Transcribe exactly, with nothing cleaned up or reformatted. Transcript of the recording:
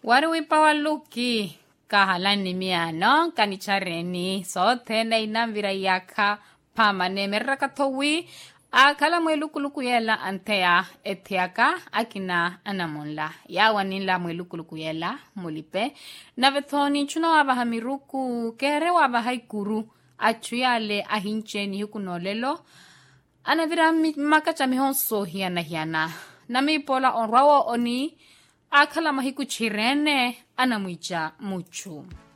Wari pawaluki kahalani miano kanichareni so tena inamvira yaka pamane merakatowi akala mwelukuluku yela antea etiaka akina anamonla yawanila mwelukuluku yela mulipe na vethoni chuno wabaha miruku kere wabaha ikuru achuyale ahincheni hukunolelo anavira makacha mihonso hiana hiana na mipola onrawo oni akala mahiku chirene anamwicha muchu.